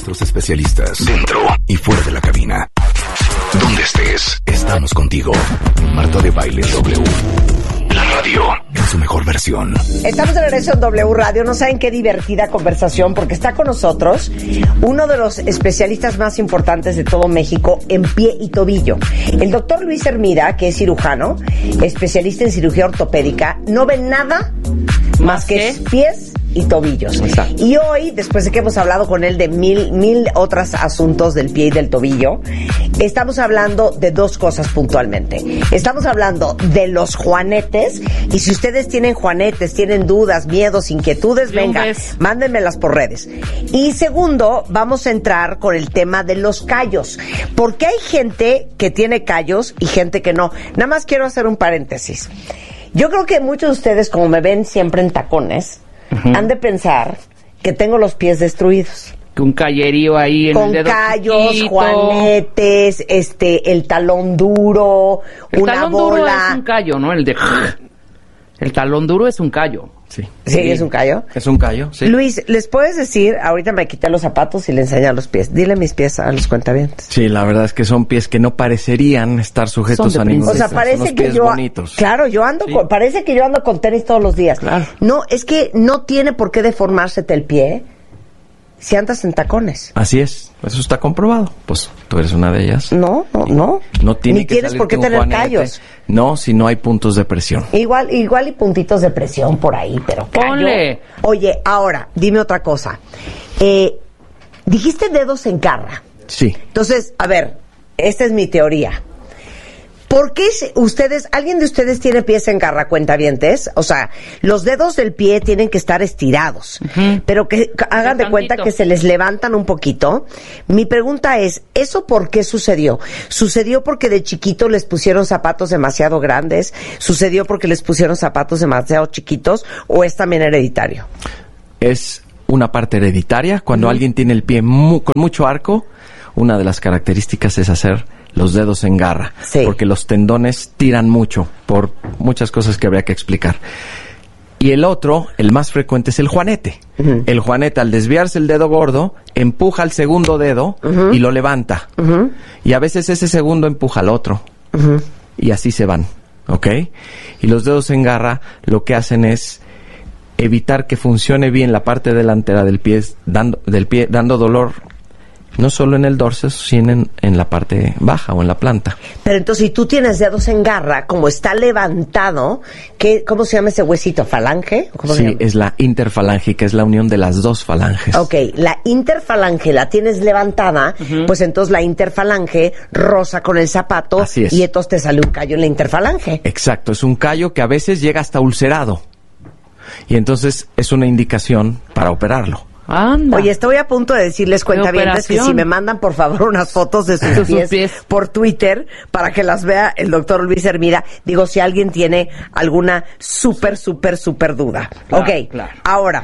nuestros especialistas, dentro y fuera de la cabina. Donde estés, estamos contigo. Marta de Baile W. La radio en su mejor versión. Estamos de regreso en W Radio. No saben qué divertida conversación, porque está con nosotros uno de los especialistas más importantes de todo México en pie y tobillo. El doctor Luis Hermida, que es cirujano, especialista en cirugía ortopédica, no ve nada más que pies y tobillos. Exacto. Y hoy, después de que hemos hablado con él de mil otros asuntos del pie y del tobillo, estamos hablando de dos cosas puntualmente. Estamos hablando de los juanetes, y si ustedes tienen juanetes, tienen dudas, miedos, inquietudes, venga, mándenmelas por redes. Y segundo, vamos a entrar con el tema de los callos, porque hay gente que tiene callos y gente que no. Nada más quiero hacer un paréntesis. Yo creo que muchos de ustedes, como me ven siempre en tacones, han de pensar que tengo los pies destruidos. Un callerío ahí en el dedo con callos, chiquito, juanetes, el talón duro, una talón bola. Duro es un callo, ¿no? El talón duro es un callo. Sí. ¿Sí, es un callo? Es un callo, sí. Luis, ¿les puedes decir? Ahorita me quité los zapatos y le enseñé los pies. Dile mis pies a los cuentavientes. Sí, la verdad es que son pies que no parecerían estar sujetos a ningún. O sea, parece que yo... bonitos. Claro, yo ando sí. parece que yo ando con tenis todos los días. Claro. No, es que no tiene por qué deformársete el pie si andas en tacones. Así es, eso está comprobado. Pues tú eres una de ellas. No. No tiene ni que tienes por qué tener callos. No, si no hay puntos de presión. Igual y puntitos de presión por ahí, pero ponle. Oye, ahora, dime otra cosa. Dijiste dedos en garra. Sí. Entonces, a ver, esta es mi teoría. ¿Por qué alguien de ustedes tiene pies en garra, cuentavientes? O sea, los dedos del pie tienen que estar estirados, pero que hagan de cuenta que se les levantan un poquito. Mi pregunta es, ¿eso por qué sucedió? ¿Sucedió porque de chiquito les pusieron zapatos demasiado grandes? ¿Sucedió porque les pusieron zapatos demasiado chiquitos? ¿O es también hereditario? Es una parte hereditaria. Cuando alguien tiene el pie con mucho arco, una de las características es hacer los dedos en garra, sí, porque los tendones tiran mucho por muchas cosas que habría que explicar. Y el otro, el más frecuente, es el juanete. El juanete, al desviarse el dedo gordo, empuja al segundo dedo y lo levanta. Y a veces ese segundo empuja al otro. Y así se van, ¿ok? Y los dedos en garra lo que hacen es evitar que funcione bien la parte delantera del pie, dando dolor no solo en el dorso, sino en la parte baja o en la planta. Pero entonces, si tú tienes dedos en garra, como está levantado, ¿cómo se llama ese huesito? ¿Falange? Sí, es la interfalange, que es la unión de las dos falanges. Ok, la interfalange la tienes levantada, pues entonces la interfalange roza con el zapato. Así es. Y entonces te sale un callo en la interfalange. Exacto, es un callo que a veces llega hasta ulcerado. Y entonces es una indicación para operarlo. Anda. Oye, estoy a punto de decirles, cuentavientes, que si me mandan por favor unas fotos de sus pies por Twitter para que las vea el doctor Luis Hermida. Digo, si alguien tiene alguna súper duda. Claro, ok, claro. Ahora,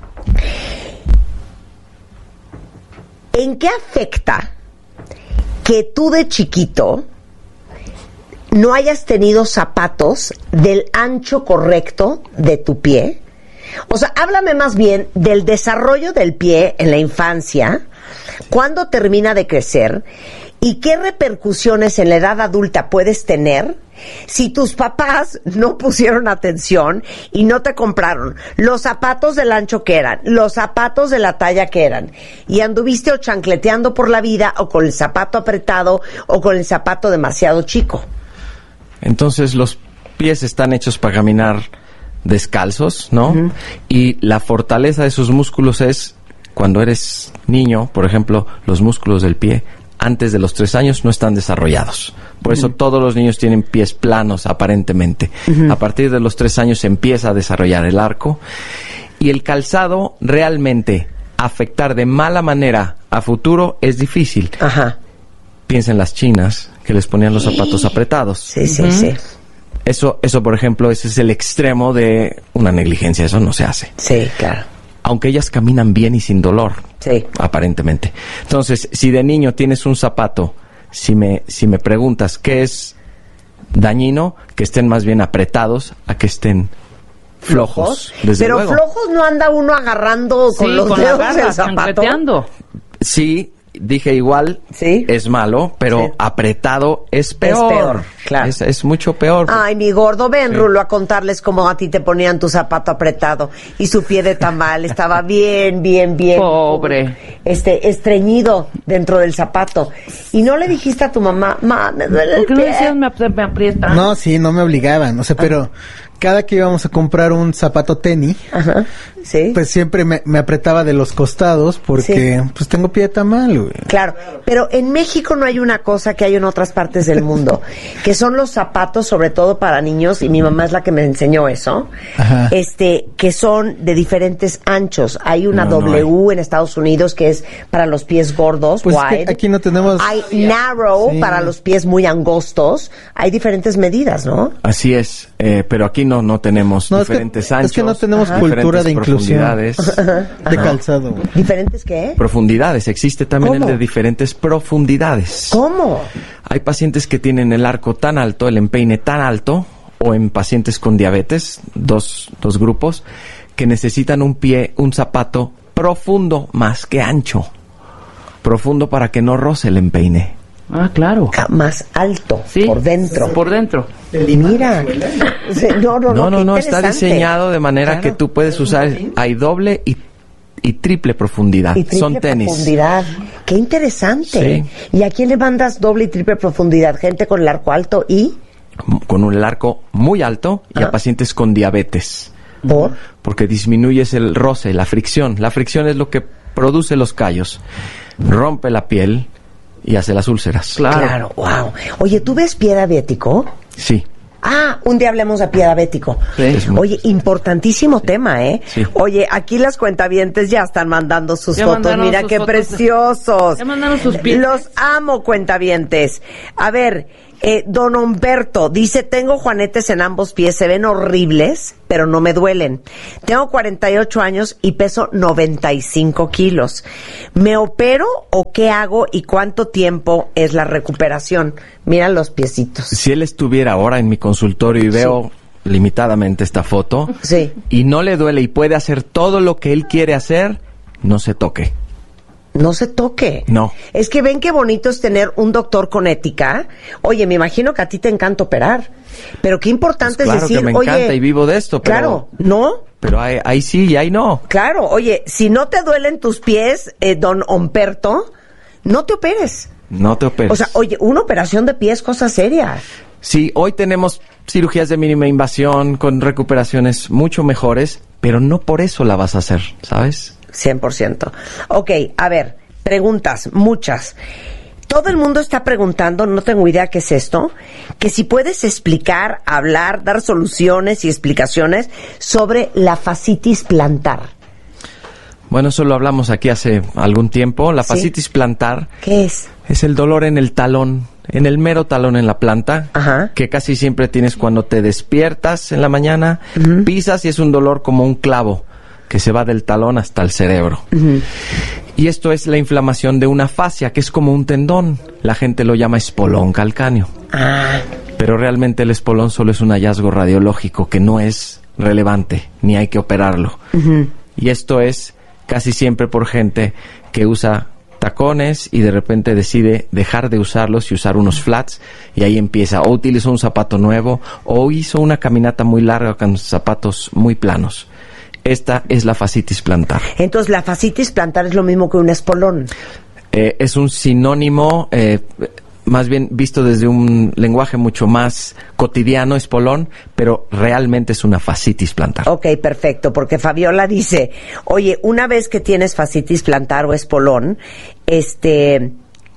¿en qué afecta que tú de chiquito no hayas tenido zapatos del ancho correcto de tu pie? O sea, háblame más bien del desarrollo del pie en la infancia, cuándo termina de crecer y qué repercusiones en la edad adulta puedes tener si tus papás no pusieron atención y no te compraron los zapatos del ancho que eran, los zapatos de la talla que eran, y anduviste o chancleteando por la vida o con el zapato apretado o con el zapato demasiado chico. Entonces los pies están hechos para caminar descalzos, ¿no? Y la fortaleza de sus músculos es, cuando eres niño, por ejemplo, los músculos del pie antes de los 3 años no están desarrollados. Por eso todos los niños tienen pies planos, aparentemente. A partir de los 3 años se empieza a desarrollar el arco. Y el calzado, realmente afectar de mala manera a futuro es difícil. Piensa en las chinas, que les ponían los zapatos apretados. Sí. Eso, por ejemplo, ese es el extremo de una negligencia. Eso no se hace. Sí, claro. Aunque ellas caminan bien y sin dolor. Sí. Aparentemente. Entonces, si de niño tienes un zapato, si me preguntas qué es dañino, que estén más bien apretados a que estén flojos. Desde pero luego. Flojos no anda uno agarrando con los dedos el zapato. Sí, dije igual, ¿Sí? Es malo, pero Sí. apretado es peor. Es peor, claro. Es mucho peor. Ay, mi gordo, ven, Rulo, a contarles cómo a ti te ponían tu zapato apretado y su pie de tamal estaba bien. Pobre. Estreñido dentro del zapato. Y no le dijiste a tu mamá, me duele el ¿Por qué no pie. decías me aprieta? No, sí, no me obligaban, o sea, pero cada que íbamos a comprar un zapato tenis, Ajá, sí. pues siempre me apretaba de los costados porque pues tengo pie de tamal, güey. Claro, pero en México no hay una cosa que hay en otras partes del mundo, que son los zapatos, sobre todo para niños, y mi mamá es la que me enseñó eso, Ajá. que son de diferentes anchos. Hay una No, no W en Estados Unidos que es para los pies gordos, Pues es que wide. aquí no tenemos... Hay narrow Sí. para los pies muy angostos. Hay diferentes medidas, ¿no? Así es, pero aquí no tenemos No, es que- diferentes es anchos. que no tenemos diferentes cultura de inclusión. profundidades. de calzado, güey. ¿Diferentes qué? Profundidades, existe también ¿Cómo? el de diferentes profundidades. ¿Cómo? Hay pacientes que tienen el arco tan alto, el empeine tan alto, o en pacientes con diabetes, dos grupos, que necesitan un zapato profundo más que ancho. Profundo para que no roce el empeine. Ah, claro. Más alto, Sí. por dentro. Por dentro. Mira. Sí, no, qué Está interesante. diseñado de manera Claro. que tú puedes usar, hay doble y triple profundidad. Y triple Son tenis. profundidad. Qué interesante. Sí. ¿Y a quién le mandas doble y triple profundidad? Gente con el arco alto y Con un arco muy alto y a pacientes con diabetes. por Porque disminuyes el roce, la fricción. La fricción es lo que produce los callos. Rompe la piel y hace las úlceras. Claro. wow. Oye, ¿tú ves pie diabético? Sí. Ah, un día hablemos de pie diabético. Sí. Es muy- Oye, importantísimo tema, ¿eh? Sí. Oye, aquí las cuentavientes ya están mandando sus Ya fotos. mandaron Mira sus qué fotos. preciosos. Ya mandaron sus pies. Los amo, cuentavientes. A ver, don Humberto dice, tengo juanetes en ambos pies, se ven horribles, pero no me duelen. Tengo 48 años y peso 95 kilos. ¿Me opero o qué hago y cuánto tiempo es la recuperación? Mira los piecitos. Si él estuviera ahora en mi consultorio y veo limitadamente esta foto Sí. y no le duele y puede hacer todo lo que él quiere hacer, no se toque. No se toque. No. Es que ven qué bonito es tener un doctor con ética. Oye, me imagino que a ti te encanta operar. Pero qué importante Pues claro es decir, que me oye, encanta y vivo de esto, pero... claro, ¿no? Pero ahí sí y ahí no. Claro, oye, si no te duelen tus pies, don Humberto, no te operes. No te operes. O sea, oye, una operación de pie es cosa seria. Sí, hoy tenemos cirugías de mínima invasión con recuperaciones mucho mejores, pero no por eso la vas a hacer, ¿sabes? 100%. Ok, a ver, preguntas, muchas. Todo el mundo está preguntando, no tengo idea qué es esto, que si puedes explicar, hablar, dar soluciones y explicaciones sobre la fascitis plantar. Bueno, eso lo hablamos aquí hace algún tiempo. La Sí. fascitis plantar ¿Qué es? es el dolor en el talón, en el mero talón en la planta, Ajá. que casi siempre tienes cuando te despiertas en la mañana, pisas y es un dolor como un clavo que se va del talón hasta el cerebro. Y esto es la inflamación de una fascia, que es como un tendón. La gente lo llama espolón calcáneo. Ah, Pero realmente el espolón solo es un hallazgo radiológico que no es relevante, ni hay que operarlo. Y esto es casi siempre por gente que usa tacones y de repente decide dejar de usarlos y usar unos flats, y ahí empieza, o utilizó un zapato nuevo o hizo una caminata muy larga con zapatos muy planos. Esta es la fascitis plantar. entonces la fascitis plantar es lo mismo que un espolón. Es un sinónimo, más bien visto desde un lenguaje mucho más cotidiano, espolón, pero realmente es una fascitis plantar. Ok, perfecto, porque Fabiola dice, oye, una vez que tienes fascitis plantar o espolón, se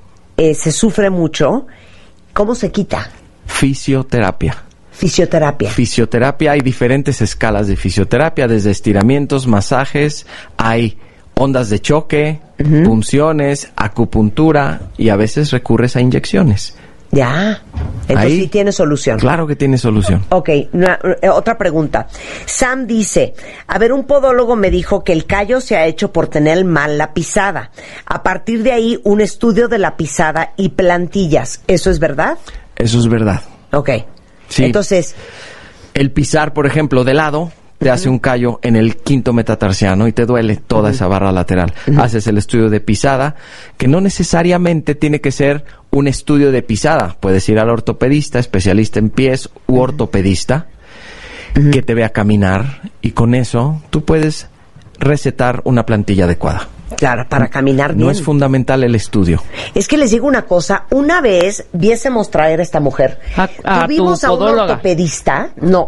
sufre mucho. ¿Cómo se quita? Fisioterapia. Fisioterapia. Fisioterapia, hay diferentes escalas de fisioterapia, desde estiramientos, masajes, hay ondas de choque, punciones, acupuntura y a veces recurres a inyecciones. Ya. Entonces Ahí- sí tiene solución. Claro que tiene solución. Ok, otra pregunta. Sam dice, a ver, un podólogo me dijo que el callo se ha hecho por tener mal la pisada. A partir de ahí, un estudio de la pisada y plantillas. ¿Eso es verdad? Eso es verdad. Ok. Sí. Entonces, El pisar, por ejemplo, de lado, te hace un callo en el quinto metatarsiano y te duele toda esa barra lateral. Haces el estudio de pisada, que no necesariamente tiene que ser un estudio de pisada. Puedes ir al ortopedista, especialista en pies u ortopedista, que te vea caminar, y con eso tú puedes recetar una plantilla adecuada. Claro, para caminar bien. No es fundamental el estudio. Es que les digo una cosa, una vez viésemos traer a esta mujer. Tuvimos a un ortopedista, no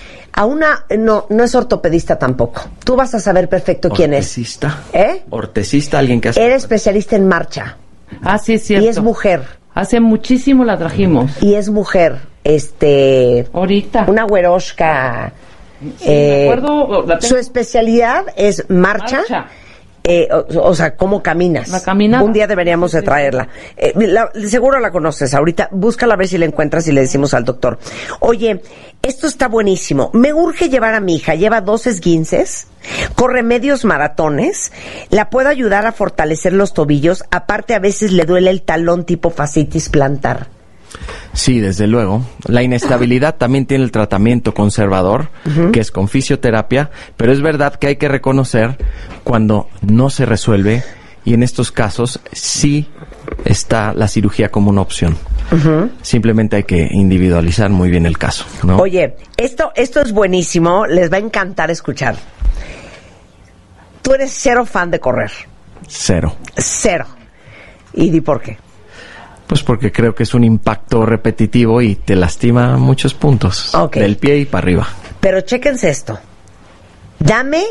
es ortopedista tampoco. Tú vas a saber perfecto quién es. ¿Ortesista? ¿Eh? ¿Ortesista? Alguien que hace... Era especialista en marcha. Ah, sí, es cierto. Y es mujer. Hace muchísimo la trajimos. Y es mujer, ahorita. una güeroshka. Sí, me acuerdo, su especialidad es marcha. O sea, ¿cómo caminas? La caminada. Un día deberíamos de traerla. Seguro la conoces. Ahorita búscala a ver si la encuentras y le decimos al doctor. Oye, esto está buenísimo. Me urge llevar a mi hija. Lleva 2 esguinces, corre medios maratones. La puedo ayudar a fortalecer los tobillos. Aparte, a veces le duele el talón tipo fascitis plantar. Sí, desde luego. La inestabilidad también tiene el tratamiento conservador, que es con fisioterapia, pero es verdad que hay que reconocer cuando no se resuelve, y en estos casos sí está la cirugía como una opción. Simplemente hay que individualizar muy bien el caso, ¿no? Oye, esto es buenísimo, les va a encantar escuchar. Tú eres cero fan de correr. Cero. Y di por qué. Pues porque creo que es un impacto repetitivo y te lastima muchos puntos. Del pie y para arriba. Pero chéquense esto. Dame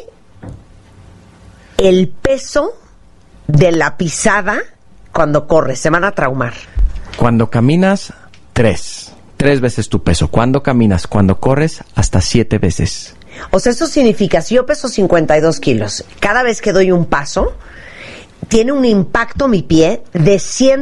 el peso de la pisada cuando corres. Se van a traumar. Cuando caminas, 3 veces tu peso. Cuando caminas, cuando corres, hasta 7 veces. O sea, eso significa, si yo peso 52 kilos, cada vez que doy un paso, tiene un impacto mi pie de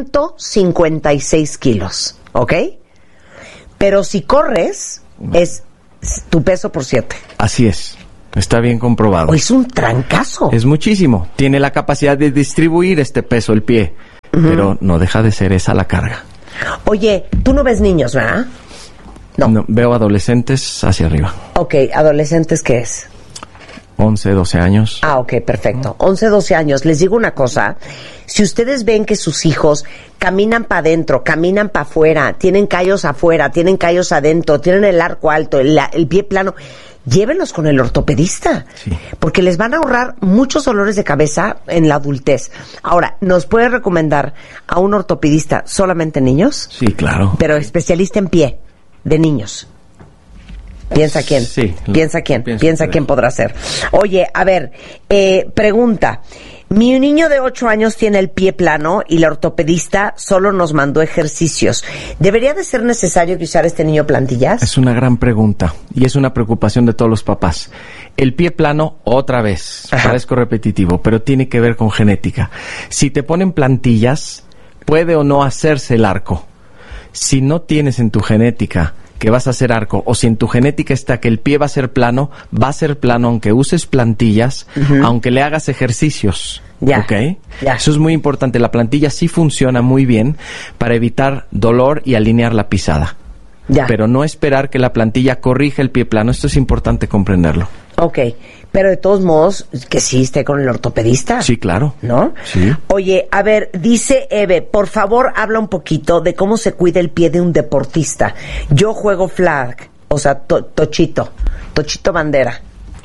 156 kilos, ¿ok? Pero si corres, es tu peso por 7. Así es. Está bien comprobado. Es un trancazo. Es muchísimo. Tiene la capacidad de distribuir este peso el pie, pero no deja de ser esa la carga. Oye, tú no ves niños, ¿verdad? No, veo adolescentes hacia arriba. Ok, ¿adolescentes qué es? 11, 12 años. Ah, ok, perfecto. 11, 12 años. Les digo una cosa. Si ustedes ven que sus hijos caminan para adentro, caminan para afuera, tienen callos afuera, tienen callos adentro, tienen el arco alto, el pie plano, llévenlos con el ortopedista. Sí. Porque les van a ahorrar muchos dolores de cabeza en la adultez. Ahora, ¿nos puede recomendar a un ortopedista solamente niños? Sí, claro. Pero especialista en pie, de niños. Piensa quién. Sí. Piensa quién podrá ser. Oye, a ver, pregunta. Mi niño de 8 años tiene el pie plano y la ortopedista solo nos mandó ejercicios. ¿Debería de ser necesario que usara este niño plantillas? Es una gran pregunta y es una preocupación de todos los papás. El pie plano, otra vez, parezco repetitivo, pero tiene que ver con genética. Si te ponen plantillas, puede o no hacerse el arco. Si no tienes en tu genética que vas a hacer arco, o si en tu genética está que el pie va a ser plano aunque uses plantillas, aunque le hagas ejercicios. Ya. ¿Ok? Ya. Eso es muy importante. La plantilla sí funciona muy bien para evitar dolor y alinear la pisada. Ya. Pero no esperar que la plantilla corrija el pie plano. Esto es importante comprenderlo. Ok. Pero de todos modos, que sí esté con el ortopedista. Sí, claro. ¿No? Sí. Oye, a ver, dice Eve, por favor, habla un poquito de cómo se cuida el pie de un deportista. Yo juego flag, o sea, tochito bandera.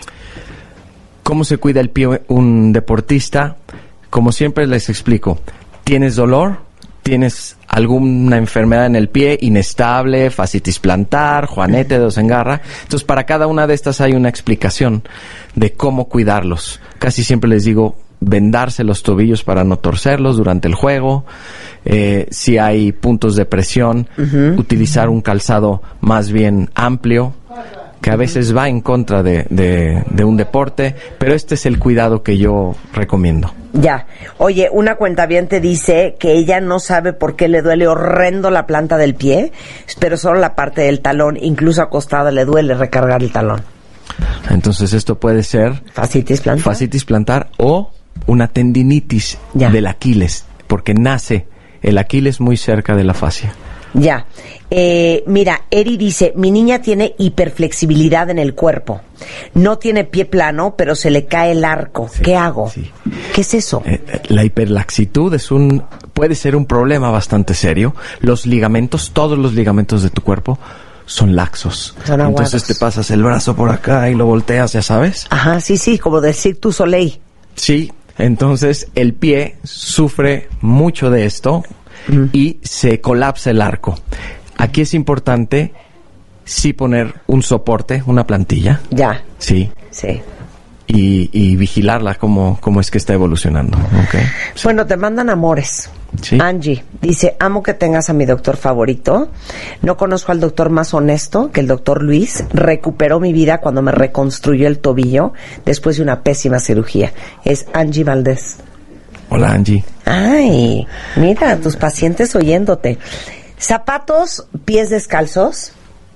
¿Cómo se cuida el pie un deportista? Como siempre les explico, ¿tienes dolor? ¿Tienes alguna enfermedad en el pie? Inestable, fascitis plantar, juanete, dedos en garra. Entonces, para cada una de estas hay una explicación de cómo cuidarlos. Casi siempre les digo vendarse los tobillos para no torcerlos durante el juego. Si hay puntos de presión, utilizar un calzado más bien amplio, que a veces va en contra de un deporte, pero este es el cuidado que yo recomiendo. Ya. Oye, una cuentaviente dice que ella no sabe por qué le duele horrendo la planta del pie, pero solo la parte del talón, incluso acostada le duele recargar el talón. Entonces esto puede ser fascitis plantar o una tendinitis del Aquiles, porque nace el Aquiles muy cerca de la fascia. Ya. Mira, Eri dice, mi niña tiene hiperflexibilidad en el cuerpo. No tiene pie plano, pero se le cae el arco. Sí, ¿qué hago? Sí. ¿Qué es eso? La hiperlaxitud puede ser un problema bastante serio. Los ligamentos, todos los ligamentos de tu cuerpo son laxos. Son aguados. Entonces te pasas el brazo por acá y lo volteas, ya sabes. Ajá, sí, como decir tu Soleil. Sí, entonces el pie sufre mucho de esto y se colapsa el arco. Aquí es importante sí poner un soporte, una plantilla. Ya. Sí. Sí. Y vigilarla cómo es que está evolucionando. Okay. Sí. Bueno, te mandan amores. Sí. Angie dice, amo que tengas a mi doctor favorito. No conozco al doctor más honesto que el doctor Luis. Recuperó mi vida cuando me reconstruyó el tobillo después de una pésima cirugía. Es Angie Valdés. Hola, Angie. Ay, mira, tus pacientes oyéndote. ¿Zapatos, pies descalzos?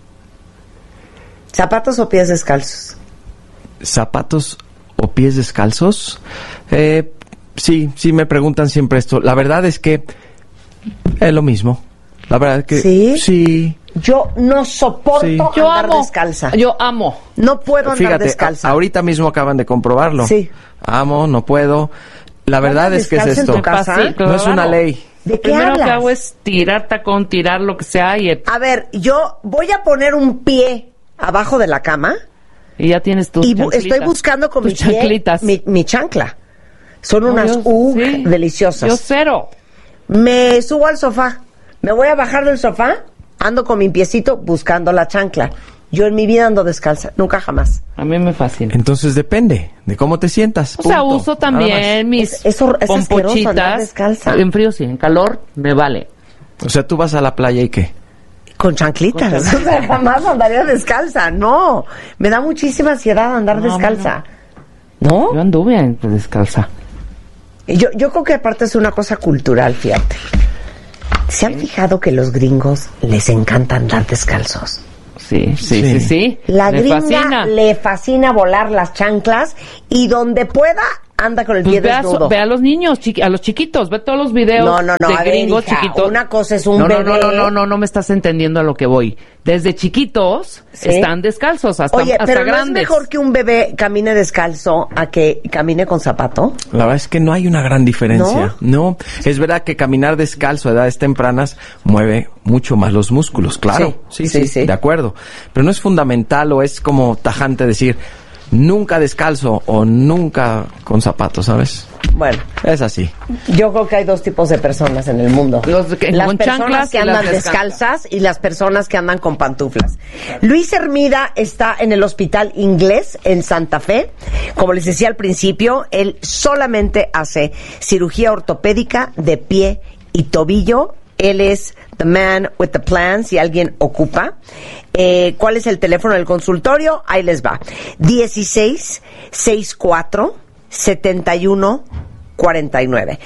¿Zapatos o pies descalzos? ¿Zapatos o pies descalzos? Sí, me preguntan siempre esto. La verdad es que es lo mismo. La verdad es que... Sí. Yo no soporto andar descalza. Yo amo. No puedo andar descalza. Ahorita mismo acaban de comprobarlo. Sí. Amo, no puedo. La verdad es que es esto. En tu casa? Sí, claro. No es una ley. ¿De qué Primero hablas? que hago es tirar tacón, tirar lo que sea y... A ver, yo voy a poner un pie abajo de la cama... Y ya tienes tus chanclitas. Estoy buscando con mi pie mi chancla. Son unas deliciosas. Yo cero. Me subo al sofá. Me voy a bajar del sofá. Ando con mi piecito buscando la chancla. Yo en mi vida ando descalza. Nunca jamás. A mí me fascina. Entonces depende de cómo te sientas. O sea, uso también mis pompochitas. Descalza. En frío sí, en calor me vale. O sea, tú vas a la playa y ¿qué? Con chanclitas. O sea, jamás andaría descalza. No. Me da muchísima ansiedad andar descalza. ¿No? Yo anduve descalza. Yo creo que aparte es una cosa cultural, fíjate. ¿Se han fijado que los gringos les encanta andar descalzos? Sí. La gringa le fascina volar las chanclas y donde pueda anda con el pie desnudo. Ve a los niños, a los chiquitos, ve todos los videos de gringos chiquitos. Una cosa es un bebé. No me estás entendiendo a lo que voy. Desde chiquitos están descalzos hasta pero grandes. ¿no es mejor que un bebé camine descalzo a que camine con zapato? La verdad es que no hay una gran diferencia. No, es verdad que caminar descalzo a edades tempranas mueve mucho más los músculos, claro. Sí, de acuerdo. Pero no es fundamental o es como tajante decir nunca descalzo o nunca con zapatos, ¿sabes? Bueno, es así. Yo creo que hay dos tipos de personas en el mundo. Las personas que andan descalzas y las personas que andan con pantuflas. Luis Hermida está en el Hospital Inglés en Santa Fe. Como les decía al principio, él solamente hace cirugía ortopédica de pie y tobillo. Él es the man with the plan, si alguien ocupa. ¿Cuál es el teléfono del consultorio? Ahí les va. 1664-7149.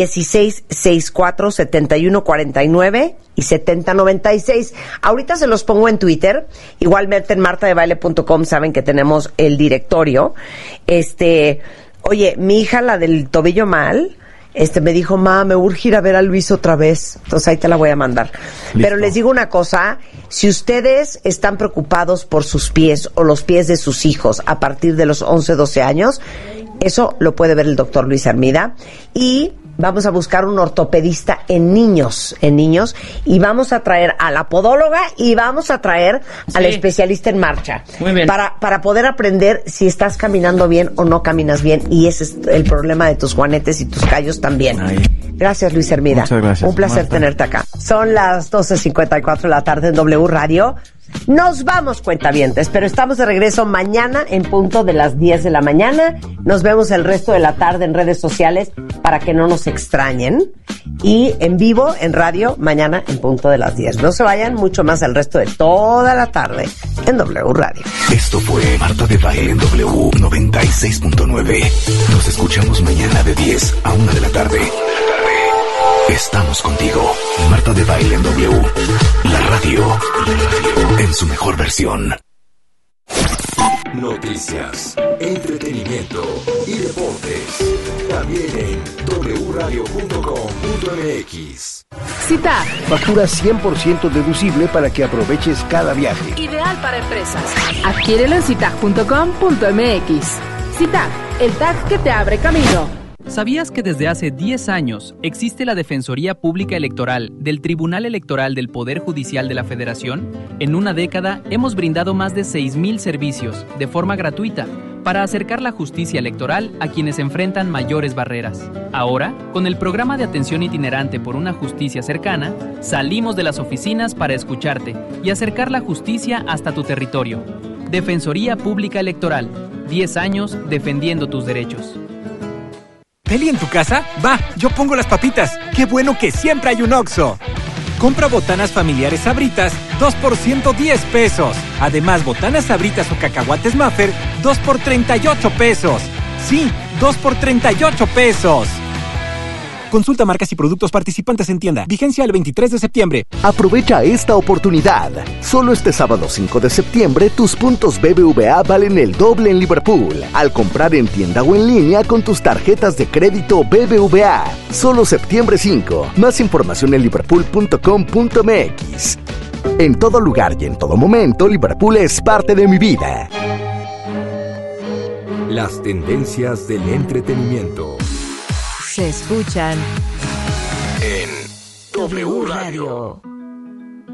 1664-7149 y 7096. Ahorita se los pongo en Twitter. Igualmente en martadebaile.com saben que tenemos el directorio. Oye, mi hija, la del tobillo mal... me dijo, me urge ir a ver a Luis otra vez. Entonces ahí te la voy a mandar. Listo. Pero les digo una cosa, si ustedes están preocupados por sus pies o los pies de sus hijos a partir de los 11, 12 años, eso lo puede ver el doctor Luis Hermida. Y vamos a buscar un ortopedista en niños, y vamos a traer a la podóloga y vamos a traer al especialista en marcha. Muy bien. Para poder aprender si estás caminando bien o no caminas bien, y ese es el problema de tus juanetes y tus callos también. Ay. Gracias, Luis Hermida. Muchas gracias, un placer tenerte acá. Son las 12:54 de la tarde en W Radio. Nos vamos, cuentavientes, pero estamos de regreso mañana en punto de las 10 de la mañana. Nos vemos el resto de la tarde en redes sociales para que no nos extrañen. Y en vivo, en radio, mañana en punto de las 10. No se vayan, mucho más el resto de toda la tarde en W Radio. Esto fue Marta de Baile en W 96.9. Nos escuchamos mañana de 10 a 1 de la tarde. Estamos contigo. Marta de Baile en W. La radio en su mejor versión. Noticias, entretenimiento y deportes. También en wradio.com.mx. CITAG. Factura 100% deducible para que aproveches cada viaje. Ideal para empresas. Adquiérelo en citag.com.mx. CITAG, el tag que te abre camino. ¿Sabías que desde hace 10 años existe la Defensoría Pública Electoral del Tribunal Electoral del Poder Judicial de la Federación? En una década hemos brindado más de 6,000 servicios de forma gratuita para acercar la justicia electoral a quienes enfrentan mayores barreras. Ahora, con el programa de atención itinerante por una justicia cercana, salimos de las oficinas para escucharte y acercar la justicia hasta tu territorio. Defensoría Pública Electoral, 10 años defendiendo tus derechos. ¿Peli en tu casa? Va, yo pongo las papitas. ¡Qué bueno que siempre hay un Oxxo! Compra botanas familiares Sabritas, 2 por 110 pesos. Además, botanas Sabritas o cacahuates Maffer, 2 por 38 pesos. Sí, 2 por 38 pesos. Consulta marcas y productos participantes en tienda. Vigencia el 23 de septiembre. Aprovecha esta oportunidad. Solo este sábado 5 de septiembre, tus puntos BBVA valen el doble en Liverpool. Al comprar en tienda o en línea con tus tarjetas de crédito BBVA. Solo septiembre 5. Más información en liverpool.com.mx. En todo lugar y en todo momento, Liverpool es parte de mi vida. Las tendencias del entretenimiento se escuchan en W Radio.